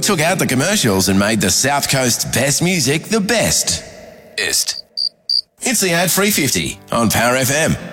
took out the commercials and made the South Coast's best music the best. It's the Ad Free 50 on Power FM.